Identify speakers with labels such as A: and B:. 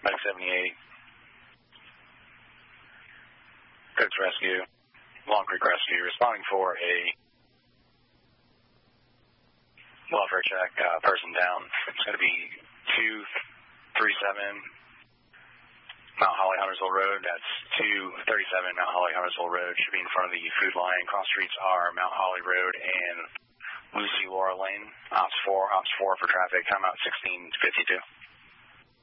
A: Medic 78. Coach Rescue. Long Creek Rescue responding for a welfare check, person down. It's going to be 237 Mount Holly, Huntersville Road. That's 237 Mount Holly, Huntersville Road. Should be in front of the food line. Cross streets are Mount Holly Road and Lucy Laura Lane. Ops 4 for traffic. Timeout 16:52.